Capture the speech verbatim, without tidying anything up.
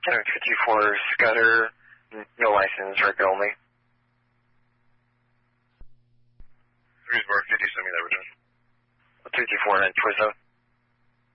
fifty-four Scudder, no license, record only. Three bar fifty, send me that return. fifty-four and Twisto.